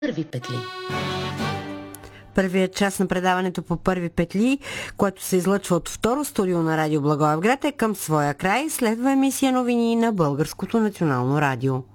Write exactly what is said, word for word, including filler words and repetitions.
Първи петли. Първият част на предаването по първи петли, което се излъчва от второ студио на Радио Благоевград, е към своя край. Следва емисия новини на Българското национално радио.